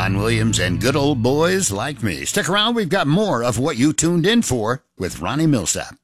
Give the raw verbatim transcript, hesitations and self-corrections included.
Don Williams and good old boys like me. Stick around. We've got more of what you tuned in for with Ronnie Millsap.